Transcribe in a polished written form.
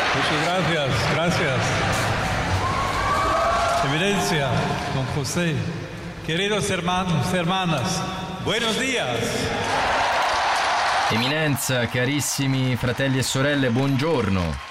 Muchas gracias, gracias. Eminencia, don José, queridos hermanos, hermanas, buenos días. Eminenza, carissimi fratelli e sorelle, buongiorno.